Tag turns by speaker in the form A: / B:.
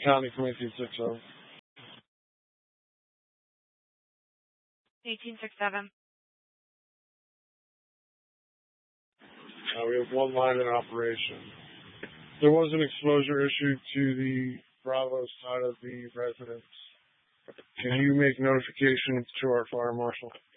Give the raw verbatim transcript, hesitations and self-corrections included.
A: County from eighteen sixty-seven.
B: eighteen sixty-seven.
A: Uh, we have one line in operation. There was an exposure issued to the Bravo side of the residence. Can you make notifications to our fire marshal?